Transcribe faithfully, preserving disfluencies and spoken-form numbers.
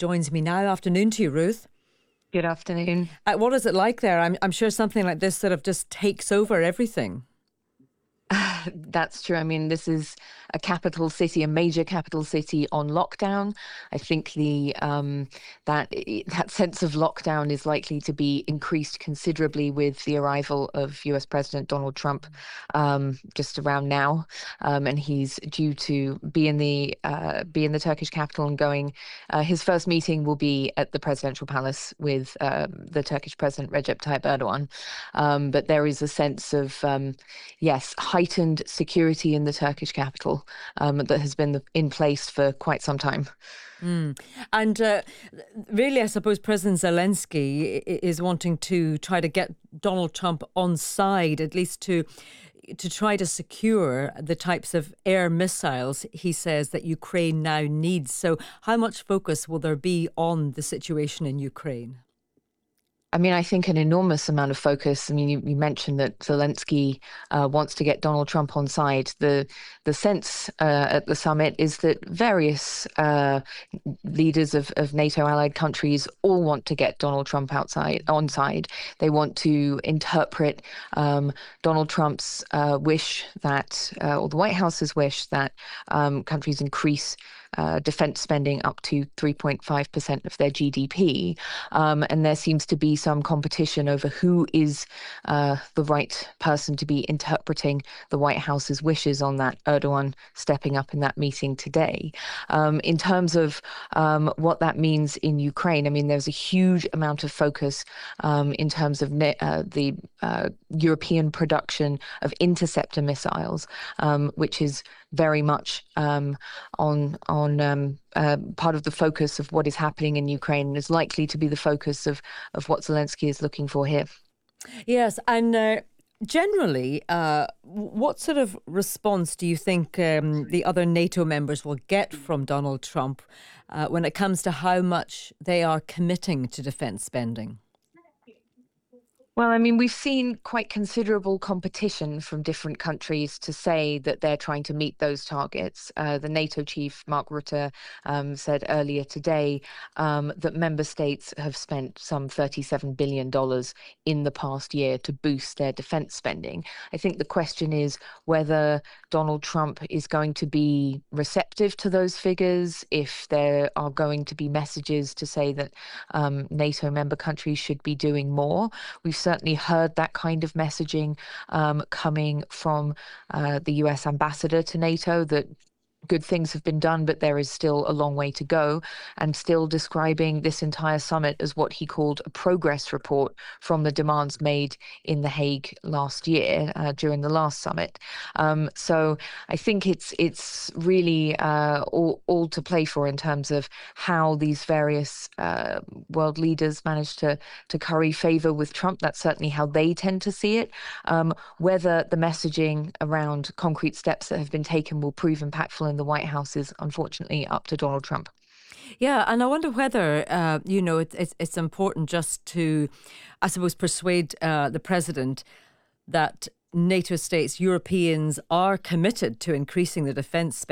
joins me now. Afternoon to you, Ruth. Good afternoon. Uh, what is it like there? I'm, I'm sure something like this sort of just takes over everything. That's true. I mean, this is a capital city, a major capital city on lockdown. I think the um, that that sense of lockdown is likely to be increased considerably with the arrival of U S President Donald Trump um, just around now, um, and he's due to be in the uh, be in the Turkish capital and going. Uh, his first meeting will be at the presidential palace with uh, the Turkish President Recep Tayyip Erdogan. Um, but there is a sense of um, yes. heightened security in the Turkish capital um, that has been in place for quite some time. Mm. And uh, really, I suppose President Zelensky is wanting to try to get Donald Trump on side, at least to to try to secure the types of air missiles he says that Ukraine now needs. So how much focus will there be on the situation in Ukraine? I mean, I think an enormous amount of focus. I mean, you, you mentioned that Zelensky uh, wants to get Donald Trump on side. The the sense uh, at the summit is that various uh, leaders of, of NATO allied countries all want to get Donald Trump outside on side. They want to interpret um, Donald Trump's uh, wish that, uh, or the White House's wish that um, countries increase Uh, defense spending up to three point five percent of their G D P. Um, and there seems to be some competition over who is uh, the right person to be interpreting the White House's wishes on that. Erdogan stepping up in that meeting today. Um, in terms of um, what that means in Ukraine, I mean, there's a huge amount of focus um, in terms of ne- uh, the uh, European production of interceptor missiles, um, which is very much um, on on um, uh, part of the focus of what is happening in Ukraine, and is likely to be the focus of of what Zelensky is looking for here. Yes, and uh, generally, uh, what sort of response do you think um, the other NATO members will get from Donald Trump uh, when it comes to how much they are committing to defence spending? Well, I mean, we've seen quite considerable competition from different countries to say that they're trying to meet those targets. Uh, the NATO chief, Mark Rutte, um, said earlier today um, that member states have spent some thirty-seven billion dollars in the past year to boost their defense spending. I think the question is whether Donald Trump is going to be receptive to those figures, if there are going to be messages to say that um, NATO member countries should be doing more. We've certainly heard that kind of messaging um, coming from uh, the U S ambassador to NATO, that good things have been done, but there is still a long way to go, and still describing this entire summit as what he called a progress report from the demands made in The Hague last year uh, during the last summit. Um, so I think it's it's really uh, all, all to play for in terms of how these various uh, world leaders manage to to curry favor with Trump. That's certainly how they tend to see it. Um, whether the messaging around concrete steps that have been taken will prove impactful in the White House is unfortunately up to Donald Trump. Yeah, and I wonder whether, uh, you know, it, it's it's important just to, I suppose, persuade uh, the president that NATO states, Europeans, are committed to increasing the defence spending.